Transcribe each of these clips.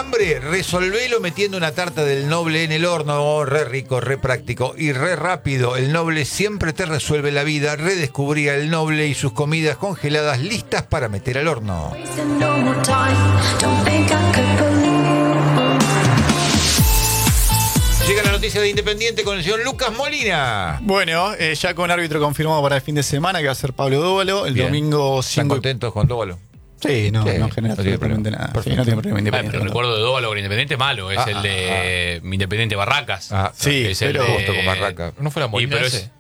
hambre? Resolvelo metiendo una tarta del Noble en el horno. Re rico, re práctico y re rápido. El Noble siempre te resuelve la vida. Redescubrí el Noble y sus comidas congeladas listas para meter al horno. Llega la noticia de Independiente con el señor Lucas Molina. Bueno, ya con árbitro confirmado para el fin de semana, que va a ser Pablo Dóvalo. El Bien. domingo ¿Están 5. contentos con Dóvalo? Sí, no No genera tiene absolutamente problema. nada. Sí, no tiene problema Independiente. Pero el recuerdo de Dóvalo con Independiente malo, es el de Independiente Barracas. Sí, es el pero- de- Justo con Barraca. ¿No fue la Molina pero ese? es-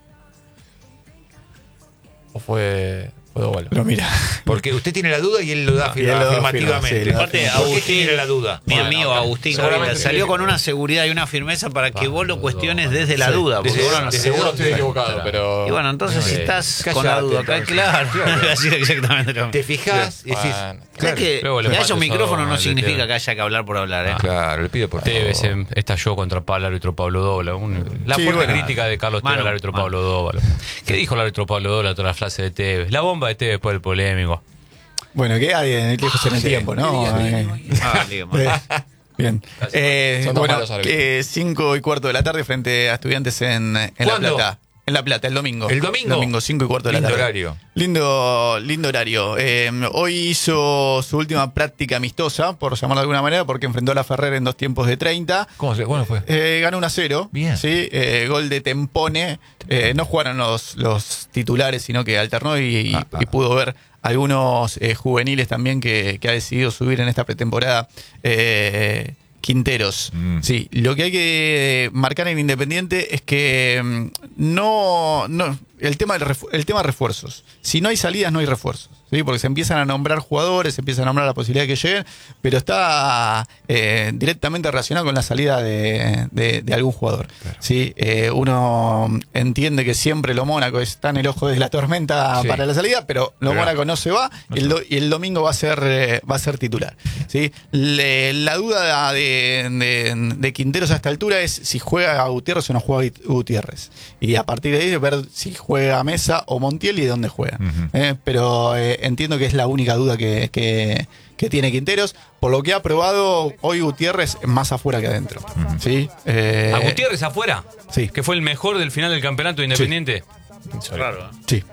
¿O fue Dóvalo? Pero mira, Porque usted tiene la duda y él lo da Y él lo da afirmativamente. sí, lo da Aparte, ¿Por qué Agustín, tiene la duda? mi Bueno, amigo claro. Agustín Seguramente Gorila salió que- con una seguridad y una firmeza para que vos lo cuestiones desde la Sí, duda. Porque desde- vos no desde- sé. Seguro estoy equivocado, Claro. pero... Y bueno, entonces si estás con la Cállate, duda, entonces. claro, Claro. así exactamente lo Te mismo. fijas y decís, Bueno. claro, Es que Luego le que haya falta un micrófono eso no al significa DT. que haya que hablar por hablar, ¿eh? claro, le pido por Tevez favor. estalló contra el árbitro Pablo Dóvalo. La Sí, fuerte bueno. crítica de Carlos Tevez Mano, al árbitro mano. Pablo Dóvalo. ¿Qué dijo el árbitro Pablo Dóvalo a toda la frase de Tevez? La bomba de Tevez después del polémico. bueno, que hay lejos en el tiempo, ¿no? Ah, digo, Bien. Son dos Bueno, malos árbitros. 5:15 de la tarde frente a Estudiantes en La ¿Cuándo? Plata. En La Plata, el domingo. ¿El domingo? Domingo, 5:15 de la Lindo tarde. horario. Lindo horario. Hoy hizo su última práctica amistosa, por llamarlo de alguna manera, porque enfrentó a la Ferrer en 2 tiempos de 30. ¿Cómo fue? Ganó 1-0. Bien. Sí, gol de Tempone. No jugaron los titulares, sino que alternó y pudo ver algunos juveniles también que ha decidido subir en esta pretemporada. Quinteros. Sí, lo que hay que marcar en Independiente es que no el tema refuerzos. Si no hay salidas, no hay refuerzos. ¿Sí? Porque se empiezan a nombrar jugadores, se empiezan a nombrar la posibilidad de que lleguen, pero está directamente relacionado con la salida de algún jugador. Claro. ¿Sí? Uno entiende que siempre lo Mónaco está en el ojo de la tormenta para la salida, pero lo Mónaco no se va y el domingo va a ser titular. ¿Sí? La duda de Quinteros a esta altura es si juega a Gutiérrez o no juega a Gutiérrez. Y a partir de ahí ver si juega Mesa o Montiel y dónde juega. Pero entiendo que es la única duda que tiene Quinteros. Por lo que ha probado hoy Gutiérrez más afuera que adentro. ¿Sí? ¿A Gutiérrez afuera? Sí. ¿Que fue el mejor del final del campeonato de Independiente? Raro, ¿eh? Sí.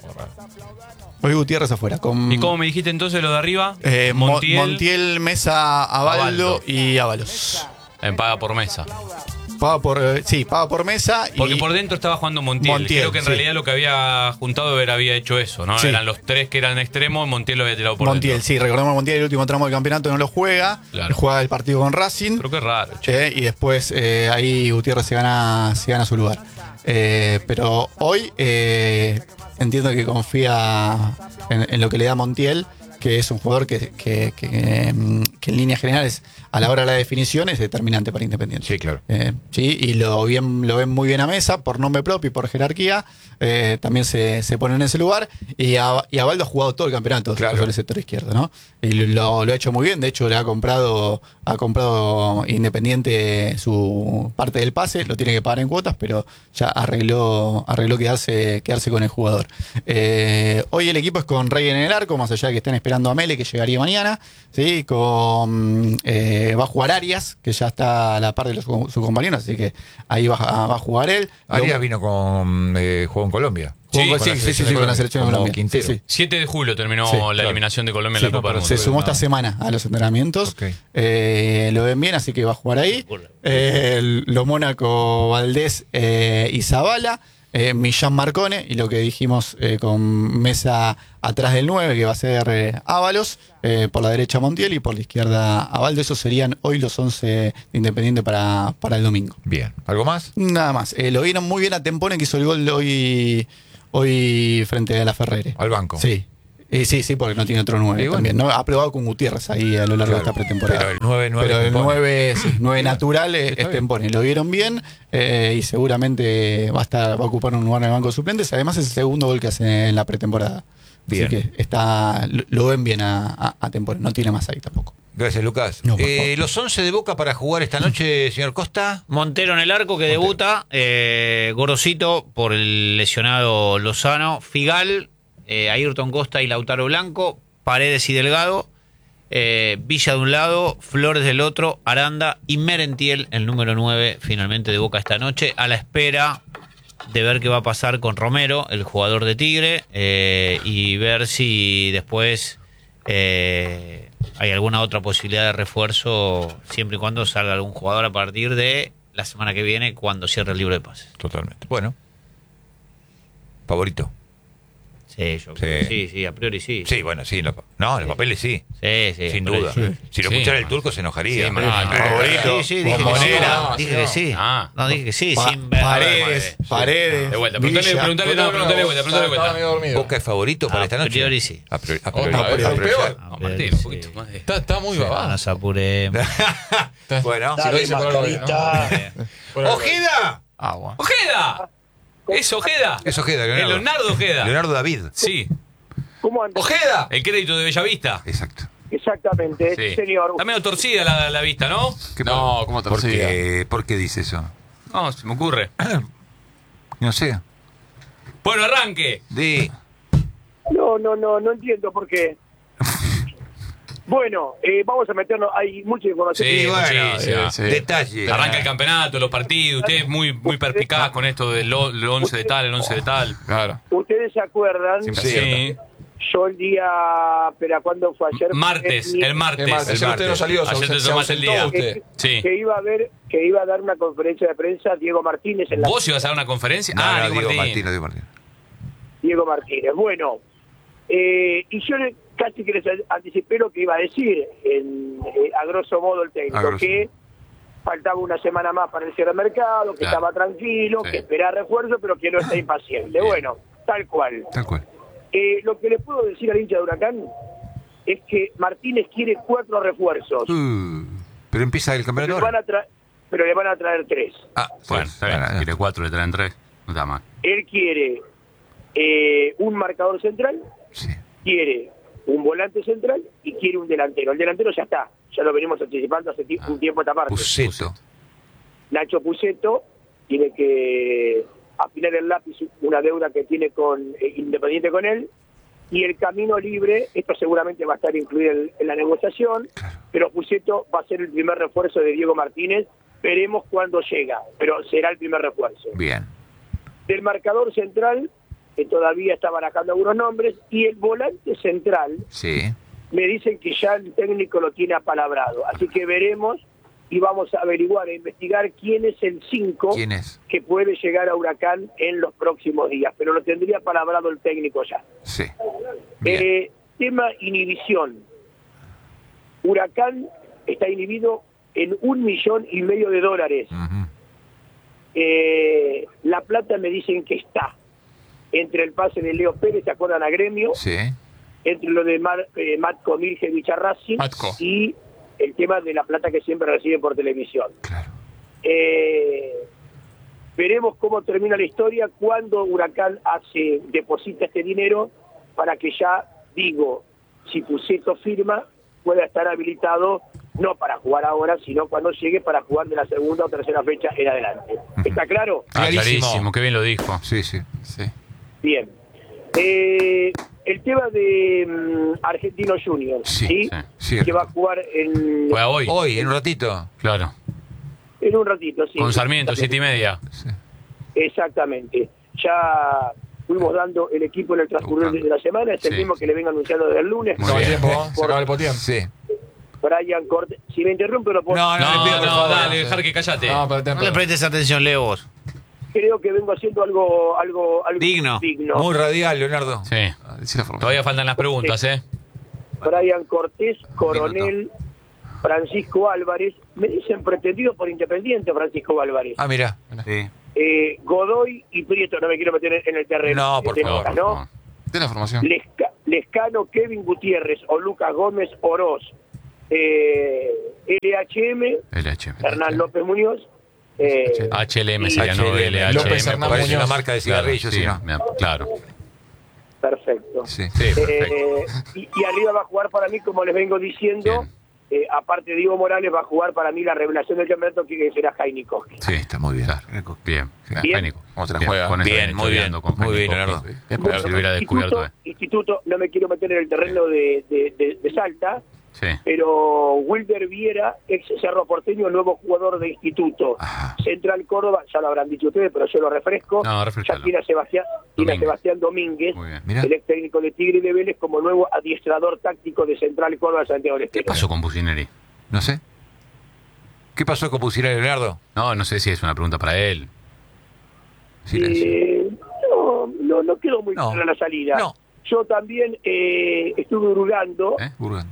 Hoy Gutiérrez afuera. ¿Y cómo me dijiste entonces lo de arriba? Montiel, Mesa, Abaldo y Ábalos. En paga por mesa. Paga por Mesa. Porque y por dentro estaba jugando Montiel. Creo que en realidad lo que había juntado había hecho eso, ¿no? Sí. Eran los tres que eran extremos, Montiel lo había tirado por Montiel, dentro. sí, recordemos Montiel el último tramo del campeonato no lo juega. Claro. Juega el partido con Racing. Pero qué raro, che. Y después ahí Gutiérrez se gana su lugar. Pero hoy entiendo que confía en lo que le da Montiel, que es un jugador que en líneas generales a la hora de la definición es determinante para Independiente. Sí, claro. Sí, y lo ven muy bien a Mesa por nombre propio y por jerarquía. También se pone en ese lugar. Y Abaldo ha jugado todo el campeonato sobre el sector izquierdo, ¿no? Y lo ha hecho muy bien. De hecho, le ha comprado Independiente su parte del pase. Lo tiene que pagar en cuotas, pero ya arregló quedarse con el jugador. Hoy el equipo es con Rey en el arco, más allá de que estén esperando a Mele, que llegaría mañana. ¿Sí? Va a jugar Arias, que ya está a la par de sus compañeros, así que ahí va a jugar él. Arias vino jugó en Colombia. Sí, con la selección de Colombia. Quintero. Sí. 7 de julio terminó la eliminación de Colombia en la Copa del Mundo. Se sumó esta semana a los entrenamientos. Lo ven bien, así que va a jugar ahí. Lo Mónaco, Valdés y Zavala. Millán Marcone, y lo que dijimos con Mesa atrás del 9, que va a ser Ábalos, por la derecha Montiel y por la izquierda Abaldo. Esos serían hoy los 11 de Independiente para el domingo. Bien. ¿Algo más? Nada más. Lo vieron muy bien a Tempone, que hizo el gol hoy frente a la Ferrere. Al banco. Sí. Sí, porque no tiene otro 9 también. ¿No? Ha probado con Gutiérrez ahí a lo largo de esta pretemporada. Pero el 9 Pero el 9, 9 natural Está es bien. Tempone. Lo vieron bien y seguramente va a ocupar un lugar en el banco de suplentes. Además es el segundo gol que hace en la pretemporada. Bien. Así que lo ven bien a Tempone. No tiene más ahí tampoco. Gracias, Lucas. No, por favor. Los 11 de Boca para jugar esta noche, señor Costa. Montero en el arco que debuta, Gorosito por el lesionado Lozano, Figal, Ayrton Costa y Lautaro Blanco, Paredes y Delgado, Villa de un lado, Flores del otro, Aranda y Merentiel, el número 9, finalmente de Boca esta noche, a la espera de ver qué va a pasar con Romero, el jugador de Tigre, y ver si después hay alguna otra posibilidad de refuerzo, siempre y cuando salga algún jugador a partir de la semana que viene, cuando cierre el libro de pases. Totalmente. Bueno. Favorito. Sí, yo creo que sí, a priori sí. Sí, bueno, sí. Los papeles sí. Sí, Sin a priori duda. sí. Si lo Sí, escuchara el man. turco se enojaría. Sí, man. Favorito. Sí, dije que sí. Bombonera. Dije que sí. Ah. No, dije que sí. sin ver. Paredes. De vuelta, Villa. preguntale de vuelta, Estaba medio preguntale. dormido. ¿Boca es favorito para A esta noche? priori sí. A priori. Otra vez, a priori. peor. No, Martín, un poquito más de... Está muy No babado. nos apuremos. Bueno. Si lo dice por algo, ¿no? ¡Ojeda! Agua. ¡Ojeda! ¿Es Ojeda? Es Ojeda, El Leonardo Ojeda. Leonardo David. Sí. ¿Cómo anda? ¡Ojeda! El crédito de Bellavista. Exacto. Exactamente, Sí. señor. Está medio torcida la vista, ¿no? No, ¿cómo te ¿Por qué dice eso? No, se me ocurre. No sé. Bueno, arranque. No entiendo por qué. Bueno, vamos a meternos, hay mucha información. Sí, bueno, muchísima. sí. Detalle. Arranca el campeonato, los partidos. Usted es muy perspicaz con esto del 11 de tal, el 11 de tal. Claro. Ustedes se acuerdan, Sí. yo el día, pero ¿cuándo fue ayer? Martes, el martes. Ayer usted no salió, Ayer te se tomaste el ausentó día. usted. Sí. que iba a dar una conferencia de prensa Diego Martínez en la ¿Vos ibas a dar una conferencia? No, Diego Diego Martín. Martín. Diego Martínez. Bueno, y yo casi que les anticipé lo que iba a decir, a grosso modo el técnico, que faltaba una semana más para el cierre de mercado, que Claro. estaba tranquilo, Sí. que esperaba refuerzo, pero que no está impaciente. Bueno, tal cual. Tal cual. Lo que le puedo decir al hincha de Huracán es que Martínez quiere 4 refuerzos, Pero empieza el campeonato ahora. pero le van a traer 3. Bueno, está bien. Si quiere 4, le traen 3. No está mal. Él quiere un marcador central, Sí. quiere un volante central y quiere un delantero. El delantero ya está, ya lo venimos anticipando hace un tiempo a esta parte. Puceto. Nacho Puceto tiene que afinar el lápiz, una deuda que tiene con Independiente con él, y el camino libre, esto seguramente va a estar incluido en la negociación, pero Puceto va a ser el primer refuerzo de Diego Martínez, veremos cuándo llega, pero será el primer refuerzo. Bien. Del marcador central, que todavía está barajando algunos nombres, y el volante central, Sí. me dicen que ya el técnico lo tiene apalabrado, así que veremos y vamos a averiguar e investigar quién es el 5 ¿Quién es? que puede llegar a Huracán en los próximos días, pero lo tendría apalabrado el técnico ya. Sí. Bien. Tema inhibición. Huracán está inhibido en $1,5 millones. Ujú. La Plata me dicen que está entre el pase de Leo Pérez, ¿se acuerdan a Gremio? Sí. Entre lo de Matko Miljevic a Racing Matko. y el tema de la plata que siempre recibe por televisión. Claro. Veremos cómo termina la historia cuando Huracán deposita este dinero para que ya, digo, si Puceto firma, pueda estar habilitado no para jugar ahora, sino cuando llegue para jugar de la segunda o tercera fecha en adelante. ¿Está claro? Clarísimo, qué bien lo dijo. Sí. Bien. El tema de Argentino Junior, Sí, ¿sí? Que va a jugar Juega hoy. Hoy, en un ratito. Claro. en un ratito. Sí. Con Sarmiento, 7:30. Sí. Exactamente. Ya fuimos dando el equipo en el transcurso de la semana, es el Sí. mismo que le vengo anunciando desde el lunes. No hay bien. tiempo, se acaba el potiempo. Sí. Brian Cortés. Si me interrumpe, no puedo. No, No, le pido, por favor. dale, dejar que callate. No, pero No le prestes atención, Leo, vos. Creo que vengo haciendo algo Digno. Muy radial, Leonardo. Sí. Decí la formación. Todavía faltan las preguntas, ¿eh? Brian Cortés, Coronel, Francisco Álvarez. Me dicen pretendido por Independiente, Francisco Álvarez. Ah, mira. Sí. Godoy y Prieto, no me quiero meter en el terreno. No, por de favor, Boca, por ¿no? favor. De la formación. Lescano, Kevin Gutiérrez o Lucas Gómez Oroz. LHM, Hernán López Muñoz. HLM y sería, no HLM. LHM. López Hernán Parece una Muñoz. marca de cigarrillos, sí, ¿sí, no? claro. Perfecto. Sí. Sí, perfecto. Y arriba va a jugar para mí, como les vengo diciendo, aparte de Diego Morales, va a jugar para mí la revelación del campeonato, que será Jainikowski. Sí, está muy bien. Bien. Bien. Técnico. ¿Cómo te la Bien, juega? con eso Bien, viene muy bien. choreando con Muy bien, Jainikowski. Leonardo. Si lo hubiera descubierto. Instituto, no me quiero meter en el terreno de Salta, Sí. Pero Wilder Viera, ex Cerro Porteño, nuevo jugador de instituto. Ajá. Central Córdoba, ya lo habrán dicho ustedes, pero yo lo refresco. No, Ya refrescalo. tiene a Sebastián Domínguez, Muy bien. Mirá. el ex técnico de Tigre y de Vélez, como nuevo adiestrador táctico de Central Córdoba Santiago del ¿Qué Estero. pasó con Pusineri? No sé. ¿Qué pasó con Pusineri, Leonardo? No sé si es una pregunta para él. Silencio. No quedó muy No. clara la salida. No. Yo también estuve hurgando Burgando.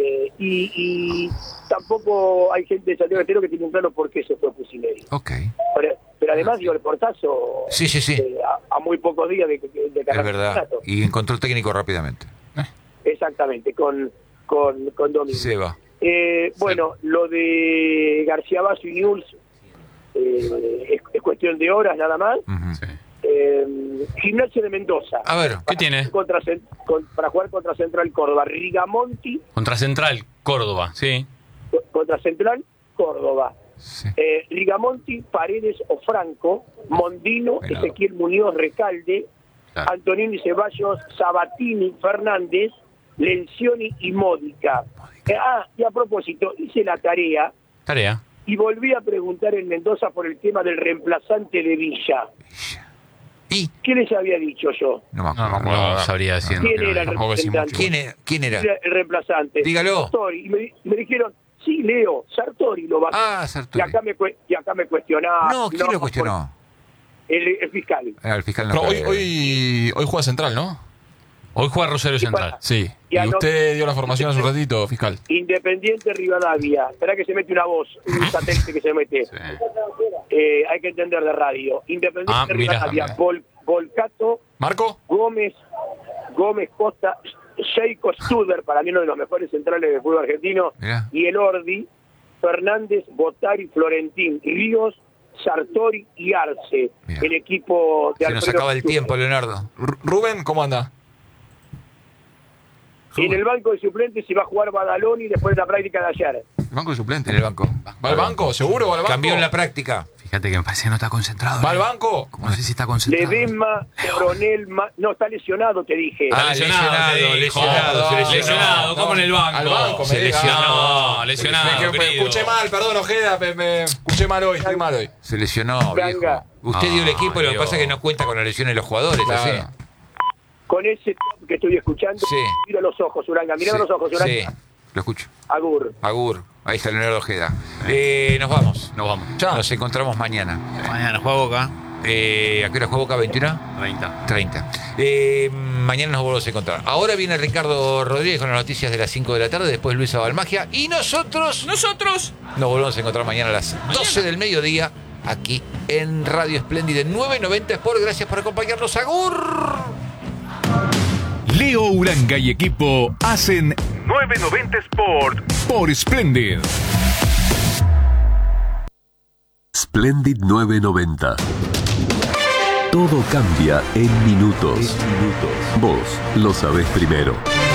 y tampoco hay gente de Santiago del Estero que tiene un claro por qué se fue Pusineri. Ok. Pero además dio el portazo Sí. a muy pocos días de Es ganar el verdad. campeonato. Y encontró el técnico rápidamente. Exactamente, con Domínguez. Seba. Bueno, lo de García Basso y Newell's es cuestión de horas nada más. Ujú. Sí. Gimnasia de Mendoza. A ver, ¿Qué tiene? Para jugar contra Central Córdoba. Rigamonti Contra Central, Córdoba, sí. contra Central Córdoba. sí. Rigamonti, Paredes o Franco, Mondino, Bueno. Ezequiel Muñoz, Recalde, Claro. Antonini Ceballos, Sabatini, Fernández, Lencioni y Módica. Y a propósito, hice la tarea Tarea. y volví a preguntar en Mendoza por el tema del reemplazante de Villa. ¿Y? ¿Qué les había dicho yo? No me acuerdo. No sabría decir. ¿Quién era el tampoco decimos representante? ¿Quién era? Era el reemplazante. Dígalo. Sartori. Y me dijeron, sí, Leo, Sartori lo va a hacer. Sartori. Y acá me cuestionaba. No, ¿quién lo cuestionó? El fiscal. El fiscal no Pero sabe. hoy juega Central, ¿no? Hoy juega Rosario Central. Sí. Y Y anoche- usted dio la formación hace un ratito, fiscal. Independiente Rivadavia. Esperá que se mete una voz, un satélite que se mete. Sí. Hay que entender de radio. Independiente Mirá, Rivadavia. mirá. Volcato, ¿Marco? Gómez Costa, Sheiko Studer, para mí uno de los mejores centrales del fútbol argentino, Mirá. y Elordi, Fernández, Botari, Florentín, Ríos, Sartori y Arce, Mirá. el equipo de Se nos Alfredo acaba el Studer. tiempo, Leonardo. Rubén, ¿cómo anda? En el banco de suplentes se va a jugar Badaloni después de la práctica de ayer. Banco de suplente. En el banco. ¿Va al banco? ¿Seguro va al banco? Cambió en la práctica. Fíjate que me parece que no está concentrado. ¿Va al banco? No sé si está concentrado. Ledesma, Coronel, no, está lesionado, te dije. Lesionado, lesionado, como en el banco. Al banco, Se me diga. lesionó. No, lesionado, Me querido. escuché mal, perdón, Ojeda. Me escuché mal hoy, estoy mal hoy. Se lesionó, Ganga. viejo. Usted dio el equipo y lo que Dios. pasa es que no cuenta con las lesiones de los jugadores, así. Claro. Con ese que estoy escuchando, Sí. mira los ojos, Uranga, mira Sí, los ojos, Uranga. Sí, lo escucho. Agur. Agur. Ahí está Leonardo Ojeda. Nos vamos. Nos vamos. Chao. Nos encontramos mañana. Mañana juega Boca. ¿A qué hora juega Boca? 21. 30. 30. Mañana nos volvemos a encontrar. Ahora viene Ricardo Rodríguez con las noticias de las 5 de la tarde, después Luisa Balmagia y nosotros nos volvemos a encontrar mañana a las 12 del mediodía aquí en Radio Espléndida 990 Sport. Gracias por acompañarnos. ¡Agur! Leo Uranga y equipo hacen 990 Sport por Splendid. Splendid 990. Todo cambia en minutos. Vos lo sabés primero.